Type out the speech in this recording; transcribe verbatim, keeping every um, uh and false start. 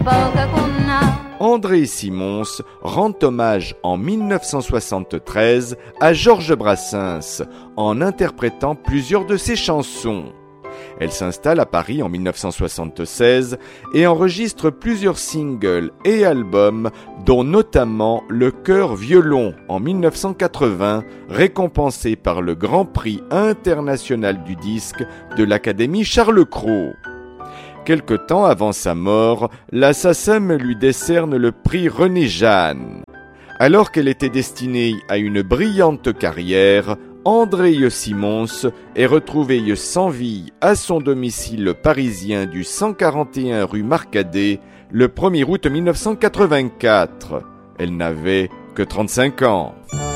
André Simons rend hommage en mille neuf cent soixante-treize à Georges Brassens en interprétant plusieurs de ses chansons. Elle s'installe à Paris en mille neuf cent soixante-seize et enregistre plusieurs singles et albums, dont notamment Le Chœur Violon en mille neuf cent quatre-vingts, récompensé par le Grand Prix international du disque de l'Académie Charles-Cros. Quelque temps avant sa mort, la S A C E M lui décerne le prix René Jeanne. Alors qu'elle était destinée à une brillante carrière, André Simons est retrouvé sans vie à son domicile parisien du cent quarante et un rue Marcadet le premier août mille neuf cent quatre-vingt-quatre. Elle n'avait que trente-cinq ans.